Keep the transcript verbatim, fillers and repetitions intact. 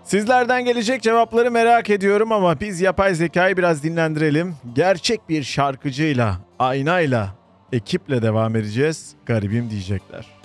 Sizlerden gelecek cevapları merak ediyorum ama biz yapay zekayı biraz dinlendirelim. Gerçek bir şarkıcıyla, aynayla, ekiple devam edeceğiz. Garibim diyecekler.